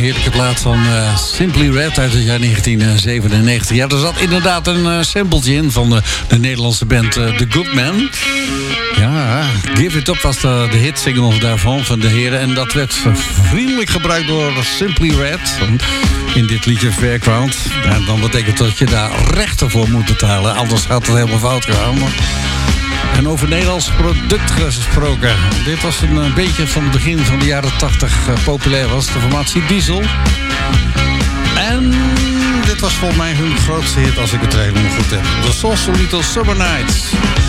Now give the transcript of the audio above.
heerlijke plaat van Simply Red uit het jaar 1997. Ja, er zat inderdaad een sampletje in van de Nederlandse band The Good Men. Ja, Give It Up was de hitsingle daarvan, van de heren. En dat werd vriendelijk gebruikt door Simply Red in dit liedje Fairground. En dan betekent dat je daar rechten voor moet betalen. Anders gaat het helemaal fout gaan. En over Nederlands product gesproken. Dit was een beetje van het begin van de jaren 80 populair was. De formatie Diesel. En dit was volgens mij hun grootste hit als ik het helemaal goed heb. The Saucy Little Summer Nights.